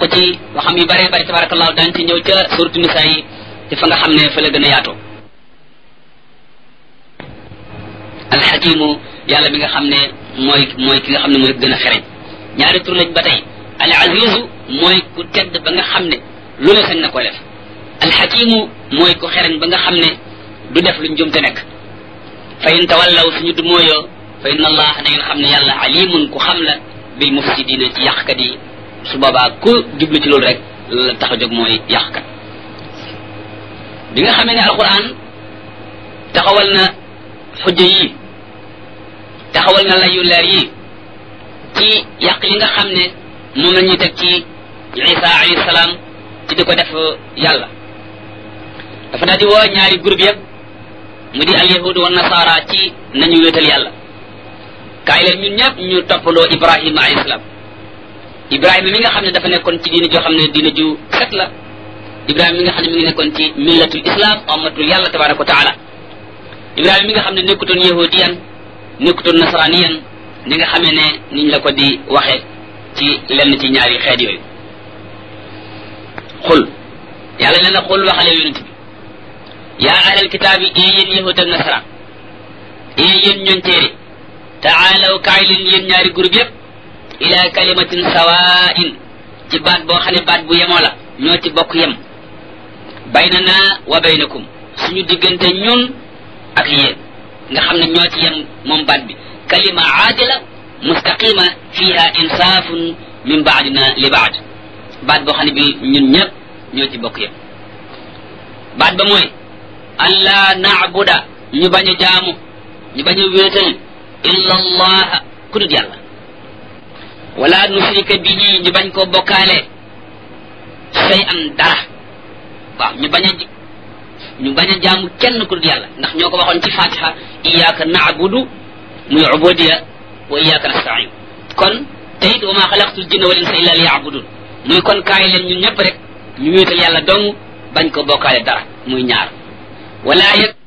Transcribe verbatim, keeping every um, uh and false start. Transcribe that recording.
ko ci waxam yu bare bare tabarakallahu daan ci ñëw ca suratu nisaa yi te fa nga xam ne fa la gën a yaatoo alxakimu yàlla mi nga xam ne mooy mooy ki nga xam ne mooy gën a xereñ ñaari tur lañ ba tey al azizu mooy ku tedd ba nga xam ne lu ne sañ na ko def alxakimu mooy ku xereñ ba nga xam ne du def lu njumte nekk fa in tawallaw suñu du mooyoo fa inna allah na ngeen xam ne yàlla alimun ku xam la bil mufsidina ci yàqkat yi su boobaa ku jublu ci loolu rek la tax a jóg mooy yàqkat bi nga xamee ne alquran taxawal na xujja yi taxawal na layu leer yi ci yàq yi nga xam ne moom la ñuy teg ci isa alayhi salaam ci di ko def yàlla dafa daal di woo ñaari groupe yëpp mu di al yahud wa nasara ci nañu wéetal yàlla kaay leen ñun ñëpp ñu toppandoo ibrahima alayhi salaam ibrahima mi nga xam ne dafa nekkoon ci diine joo xam ne diine ju set la ibrahima mi nga xam ne mi ngi nekkoon ci millatul islam ummatul yàlla tabaraka wa taala ibrahima mi nga xam ne nekkutoon yahudiyan nekkutoon nasraniyan ni nga xamee ne niñ la ko di waxe ci lenn ci ñaari xeet yooyu xul yàlla nee na xul waxale yonent bi yaa ahlal kitaabi ee yéen yahud ak nasara ee yéen ñooñ téere taalaw kaay leen yéen ñaari groupe yépp ila kalimatin sawaa'in ci baat boo xam ne baat bu yemoo la ñoo ci bokk yem baynana wa baynakum suñu diggante ñun ak yéen nga xam ne ñoo ci yem moom baat bi kalima aadila mustaqima fiha insaafun min baadina li baad baat boo xam ne bi ñun ñëpp ñoo ci bokk yem baat ba mooy alla naabuda ñu bañ a jaamu ñu bañ a wéetal illa allaha ku dul yàlla wala nusrika bihi ñu bañ koo bokkaale say an dara waaw ñu bañ a ñu bañ a jaamu kenn ku dul yàlla ndax ñoo ko waxoon ci fatiha iyyaka na'budu muy ubudiya wa iyyaka nasta'in kon tayit wa ma xalaqtul jinna wal insa illa liya'budun muy kon kaay leen ñun ñëpp rek ñu wéetal yàlla dong bañ ko bokkaale dara muy ñaar wala yëg